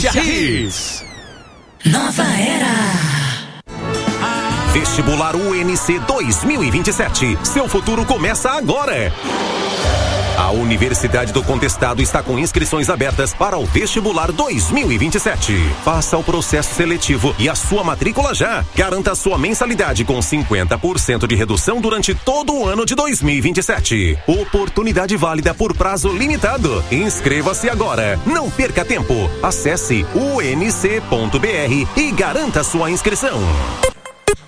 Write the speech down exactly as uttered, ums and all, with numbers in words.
Notícia Hits. Nova Era. Vestibular U N C dois mil e vinte e sete. Seu futuro começa agora. A Universidade do Contestado está com inscrições abertas para o Vestibular dois mil e vinte e sete. Faça o processo seletivo e a sua matrícula já. Garanta sua mensalidade com cinquenta por cento de redução durante todo o ano de dois mil e vinte e sete. Oportunidade válida por prazo limitado. Inscreva-se agora. Não perca tempo. Acesse u n c ponto b r e garanta sua inscrição.